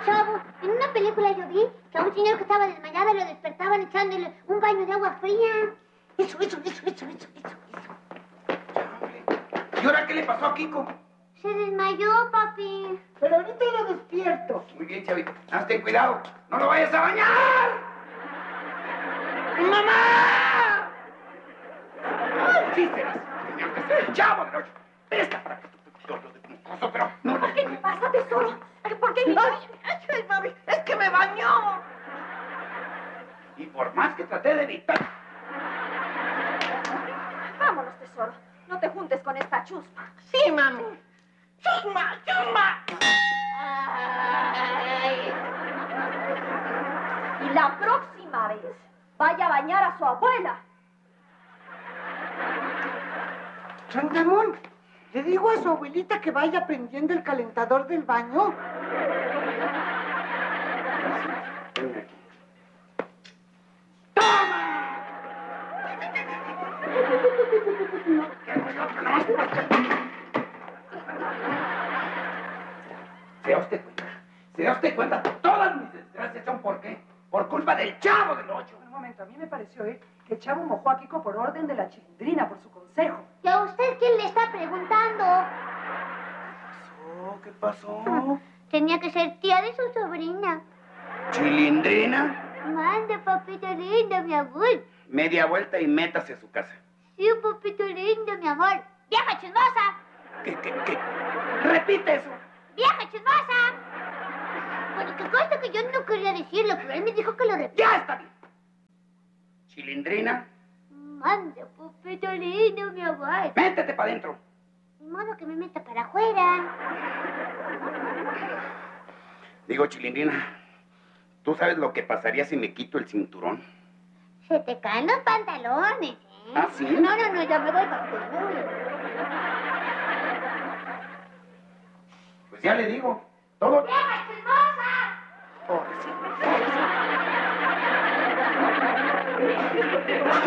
Chavo, en una película yo vi que a un señor que estaba desmayado lo despertaban echándole un baño de agua fría. Eso. ¿Y ahora qué le pasó a Kiko? Se desmayó, papi. Pero ahorita lo despierto. Muy bien, chavito. Haz ten cuidado. ¡No lo vayas a bañar! ¡Mamá! ¡Ay, sí, serás! Tenía que ser el Chavo del Ocho. Esta para que todo lo de tu mocoso, pero no lo... ¿Qué pasa, tesoro? ¿Por qué? Ay, mami, es que me bañó. Y por más que traté de evitar... Vámonos, tesoro. No te juntes con esta chusma. Sí, mami. ¡Chusma! Y la próxima vez, vaya a bañar a su abuela. San Ramón, ¿le digo a su abuelita que vaya prendiendo el calentador del baño? Venga aquí. ¿Se da usted cuenta? Todas mis desgracias son ¿por qué? Por culpa del Chavo del Ocho. Un momento, a mí me pareció, que el Chavo mojó a Kiko por orden de la Chilindrina, por su consejo. ¿Y a usted quién le está preguntando? ¿Qué pasó? Tenía que ser tía de su sobrina. ¿Chilindrina? Mande, papito lindo, mi amor. Media vuelta y métase a su casa. Sí, papito lindo, mi amor. ¡Vieja chismosa! ¿Qué? Repite eso. ¡Vieja chismosa! Bueno, que consta que yo no quería decirlo, pero él me dijo que lo repitiera. ¡Ya está bien! ¿Chilindrina? Mande, papito lindo, mi amor. Métete para adentro. Ni modo que me meta para afuera. Digo, Chilindrina, ¿tú sabes lo que pasaría si me quito el cinturón? Se te caen los pantalones, ¿eh? ¿Ah, sí? No, ya me voy, papito. Pues ya le digo, todo... ¡Vieja chismosa! Pobrecito.